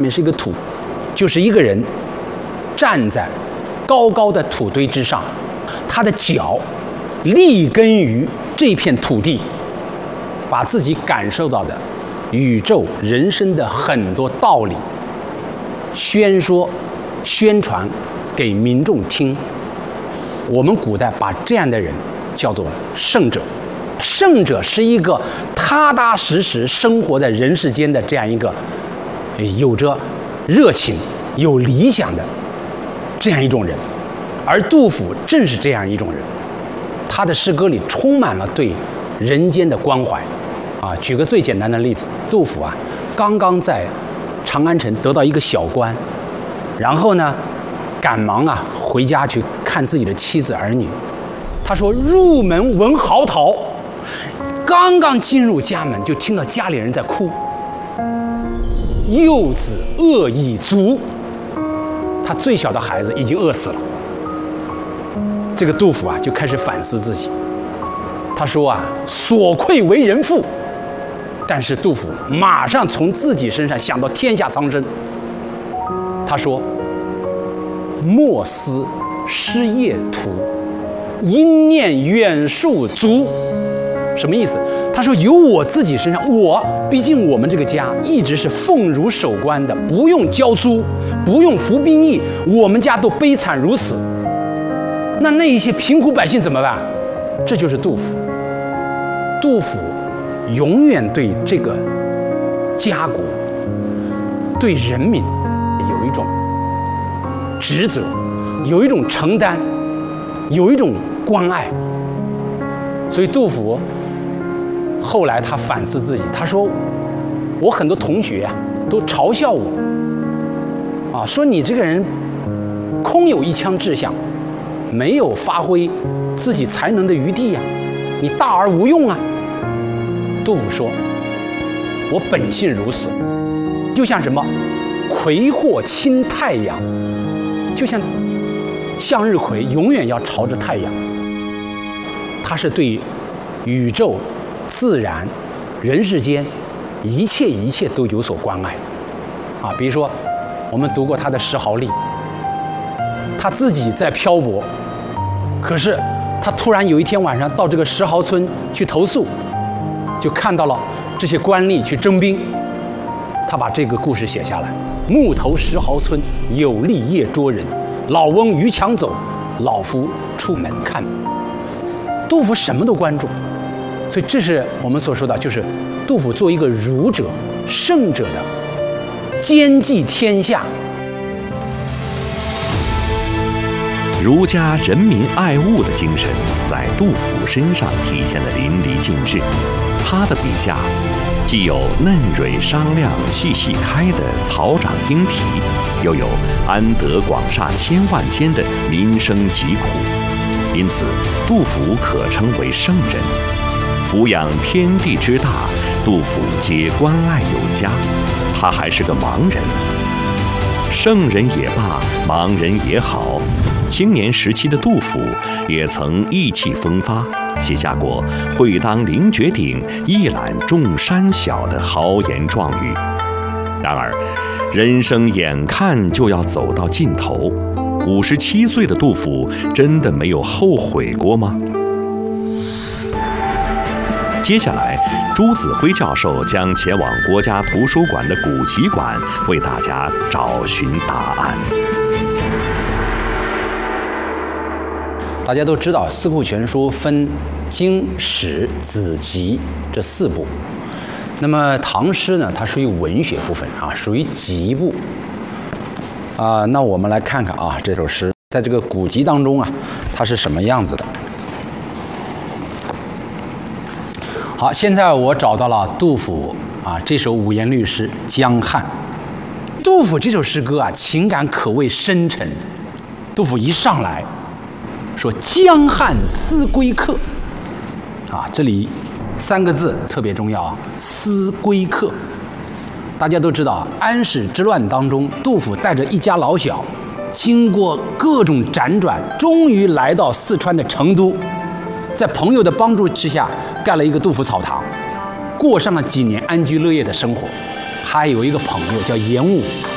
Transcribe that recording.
的是一个土，就是一个人站在高高的土堆之上，他的脚立根于这片土地，把自己感受到的宇宙人生的很多道理宣传给民众听。我们古代把这样的人叫做圣者。圣者是一个踏踏实实生活在人世间的这样一个有着热情、有理想的这样一种人，而杜甫正是这样一种人。他的诗歌里充满了对人间的关怀啊。举个最简单的例子，杜甫啊，刚刚在长安城得到一个小官，然后呢，赶忙啊回家去看自己的妻子儿女。他说：“入门闻嚎啕。”刚刚进入家门，就听到家里人在哭。幼子饿已足，他最小的孩子已经饿死了。这个杜甫啊，就开始反思自己。他说啊，所愧为人父。但是杜甫马上从自己身上想到天下苍生。他说：莫思失业途，因念远戍卒。什么意思？他说由我自己身上，毕竟我们这个家一直是奉儒守官的，不用交租，不用服兵役，我们家都悲惨如此。那一些贫苦百姓怎么办？这就是杜甫。杜甫永远对这个家国、对人民有一种职责，有一种承担，有一种关爱。所以杜甫后来他反思自己，他说：“我很多同学啊都嘲笑我，啊，说你这个人空有一腔志向，没有发挥自己才能的余地呀，你大而无用啊。”杜甫说：“我本性如此，就像什么葵或亲太阳，就像向日葵永远要朝着太阳。”他是对宇宙、自然、人世间一切都有所关爱啊。比如说，我们读过他的《石壕吏》，他自己在漂泊，可是他突然有一天晚上到这个石壕村去投宿，就看到了这些官吏去征兵，他把这个故事写下来：暮投石壕村，有吏夜捉人，老翁逾墙走，老夫出门看。杜甫什么都关注，所以这是我们所说的，就是杜甫作为一个儒者、圣者的兼济天下。 儒家人民爱物的精神在杜甫身上体现得淋漓尽致。他的笔下既有嫩蕊商量、细细开的草长莺啼，又有安得广厦千万间的民生疾苦。因此，杜甫可称为圣人。抚养天地之大，杜甫皆关爱有加。他还是个盲人。圣人也罢，盲人也好，青年时期的杜甫也曾意气风发，写下过“会当凌绝顶，一览众山小”的豪言壮语。然而，人生眼看就要走到尽头，57岁的杜甫真的没有后悔过吗？接下来，朱子辉教授将前往国家图书馆的古籍馆，为大家找寻答案。 大家都知道，《四库全书》分经、史、子、集这4部。那么唐诗呢，它属于文学部分啊，属于集部。那我们来看看啊，这首诗在这个古籍当中啊，它是什么样子的。好，现在我找到了杜甫这首五言律诗《江汉》。杜甫这首诗歌啊，情感可谓深沉。杜甫一上来说：“江汉思归客。”这里3个字特别重要啊，思归客。大家都知道，安史之乱当中，杜甫带着一家老小，经过各种辗转，终于来到四川的成都，在朋友的帮助之下，盖了一个杜甫草堂，过上了几年安居乐业的生活。还有一个朋友叫严武，